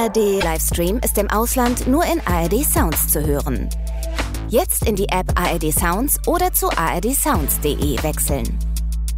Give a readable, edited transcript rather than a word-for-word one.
ARD-Livestream ist im Ausland nur in ARD Sounds zu hören. Jetzt in die App ARD Sounds oder zu ardsounds.de wechseln.